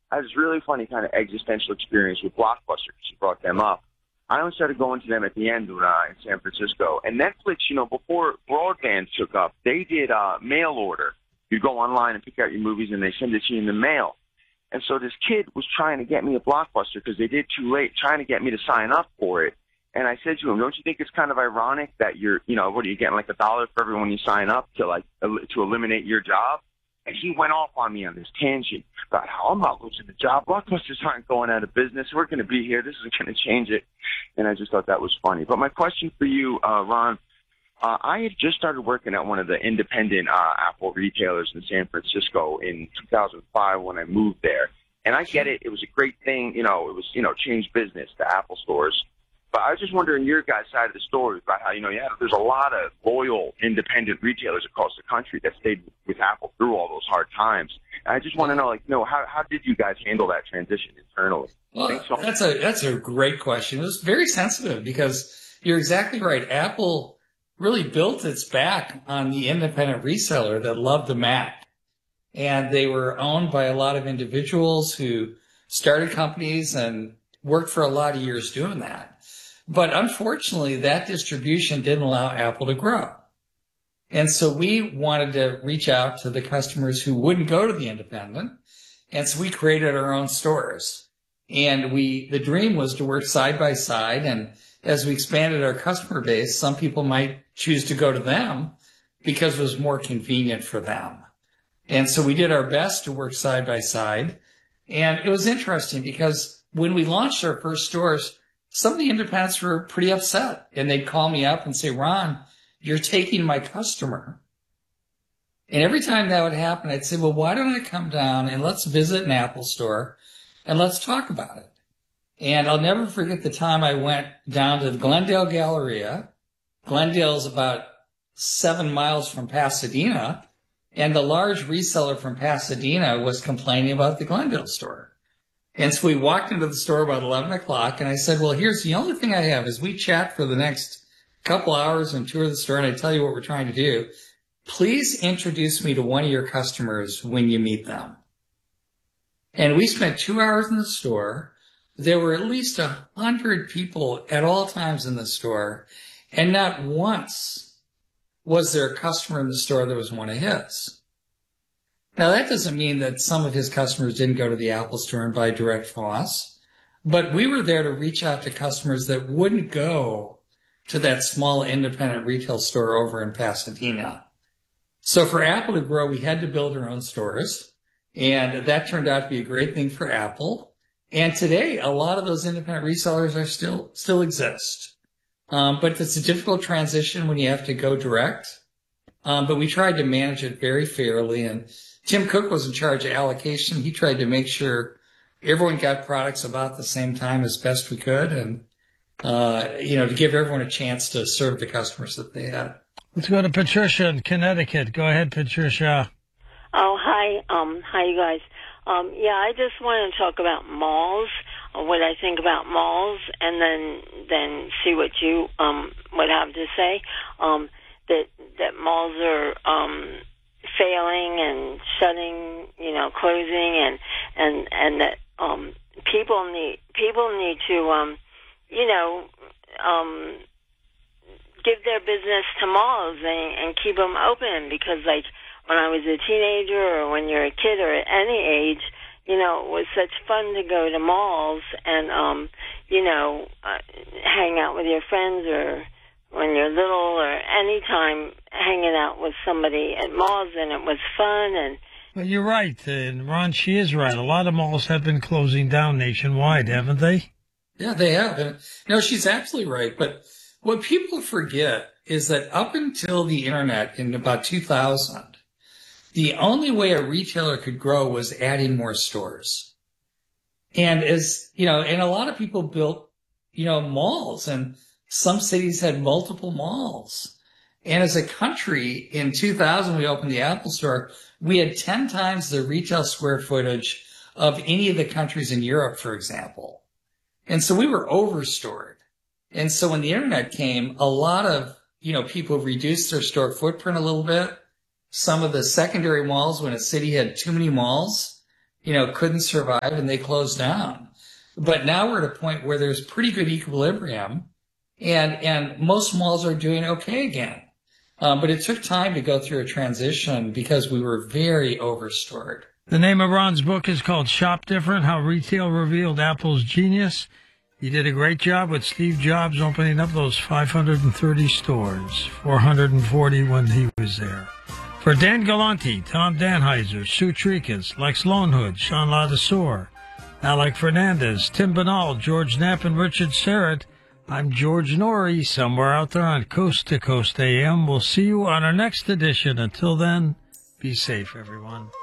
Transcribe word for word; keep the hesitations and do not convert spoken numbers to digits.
I had this really funny kind of existential experience with Blockbuster because you brought them up. I only started going to them at the end when, uh, in San Francisco. And Netflix, you know, before broadband took up, they did uh, mail order. You go online and pick out your movies, and they send it to you in the mail. And so this kid was trying to get me a Blockbuster because they did too late, trying to get me to sign up for it. And I said to him, don't you think it's kind of ironic that you're, you know, what are you getting, like a dollar for everyone you sign up to, like, el- to eliminate your job? And he went off on me on this tangent about how I'm not losing the job. Blockbusters aren't going out of business. We're going to be here. This isn't going to change it. And I just thought that was funny. But my question for you, uh, Ron, uh, I had just started working at one of the independent uh, Apple retailers in San Francisco in two thousand five when I moved there. And I get it. It was a great thing. You know, it was, you know, changed business, the Apple stores. But I was just wondering your guys' side of the story about how, you know, you have, there's a lot of loyal independent retailers across the country that stayed with Apple through all those hard times. And I just want to know, like, you know, how, how did you guys handle that transition internally? Well, so that's a, that's a great question. It was very sensitive because you're exactly right. Apple really built its back on the independent reseller that loved the Mac. And they were owned by a lot of individuals who started companies and worked for a lot of years doing that. But unfortunately, that distribution didn't allow Apple to grow. And so we wanted to reach out to the customers who wouldn't go to the independent. And so we created our own stores. And we, the dream was to work side by side. And as we expanded our customer base, some people might choose to go to them because it was more convenient for them. And so we did our best to work side by side. And it was interesting because when we launched our first stores, some of the independents were pretty upset, and they'd call me up and say, Ron, you're taking my customer. And every time that would happen, I'd say, well, why don't I come down and let's visit an Apple store and let's talk about it. And I'll never forget the time I went down to the Glendale Galleria. Glendale is about seven miles from Pasadena, and the large reseller from Pasadena was complaining about the Glendale store. And so we walked into the store about eleven o'clock, and I said, well, here's the only thing I have is we chat for the next couple hours and tour the store, and I tell you what we're trying to do. Please introduce me to one of your customers when you meet them. And we spent two hours in the store. There were at least a hundred people at all times in the store, and not once was there a customer in the store that was one of his. Now, that doesn't mean that some of his customers didn't go to the Apple store and buy direct from us, but we were there to reach out to customers that wouldn't go to that small independent retail store over in Pasadena. So for Apple to grow, we had to build our own stores, and that turned out to be a great thing for Apple. And today, a lot of those independent resellers are still still exist. Um, but it's a difficult transition when you have to go direct. Um, but we tried to manage it very fairly, and Tim Cook was in charge of allocation. He tried to make sure everyone got products about the same time as best we could, and, uh, you know, to give everyone a chance to serve the customers that they had. Let's go to Patricia in Connecticut. Go ahead, Patricia. Oh, hi. Um, hi, you guys. Um, yeah, I just want to talk about malls, or what I think about malls, and then then see what you um, would have to say. Um, that that malls are um, failing and shutting, you know, closing, and and and that um, people need people need to, um, you know, um, give their business to malls and, and keep them open, because, like, when I was a teenager or when you're a kid or at any age, you know, it was such fun to go to malls and, um, you know, uh, hang out with your friends, or when you're little, or any time hanging out with somebody at malls, and it was fun. And well, you're right, and Ron, she is right. A lot of malls have been closing down nationwide, haven't they? Yeah, they have. And, no, she's absolutely right. But what people forget is that up until the internet in about two thousand, the only way a retailer could grow was adding more stores. And as, you know, and a lot of people built, you know, malls, and some cities had multiple malls. And as a country, in two thousand, we opened the Apple Store. We had ten times the retail square footage of any of the countries in Europe, for example. And so we were overstored. And so when the internet came, a lot of, you know, people reduced their store footprint a little bit. Some of the secondary malls, when a city had too many malls, you know, couldn't survive and they closed down. But now we're at a point where there's pretty good equilibrium, and and most malls are doing okay again. Um, but it took time to go through a transition because we were very overstored. The name of Ron's book is called Shop Different, How Retail Revealed Apple's Genius. He did a great job with Steve Jobs opening up those five hundred thirty stores, four hundred forty when he was there. For Dan Galante, Tom Danheiser, Sue Tricas, Lex Lonehood, Sean Ladesseur, Alec Fernandez, Tim Banal, George Knapp, and Richard Serrett, I'm George Norrie, somewhere out there on Coast to Coast A M. We'll see you on our next edition. Until then, be safe, everyone.